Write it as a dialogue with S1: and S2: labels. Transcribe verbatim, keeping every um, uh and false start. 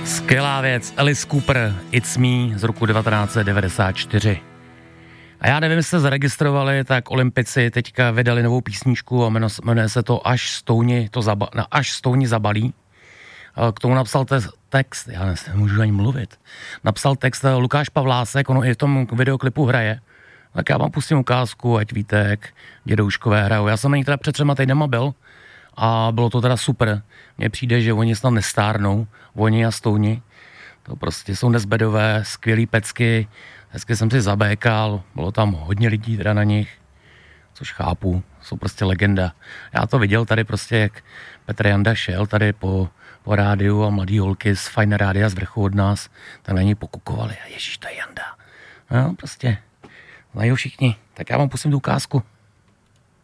S1: Skvělá věc, Alice Cooper, It's Me z roku devatenáct set devadesát čtyři. A já nevím, jestli jste zaregistrovali, tak Olympici teďka vydali novou písničku a jmenuje se to Až stouni, to zaba, na Až stouni zabalí. K tomu napsal te- text, já nemůžu ani mluvit, napsal text Lukáš Pavlásek, ono i v tom videoklipu hraje. Tak já vám pustím ukázku, ať víte, jak dědouškové hrajou. Já jsem na ní teda před třema týdnama byl a bylo to teda super. Mně přijde, že oni snad nestárnou, oni a stouni. To prostě jsou nezbedové, skvělý pecky, hezky jsem si zabékal, bylo tam hodně lidí teda na nich, což chápu, jsou prostě legenda. Já to viděl tady prostě, jak Petr Janda šel tady po, po rádiu a mladý holky z Fajn rádia z vrchu od nás, tak na něj pokukovali a ježíš, to je Janda. No prostě, znají ho všichni, tak já vám pustím tu ukázku.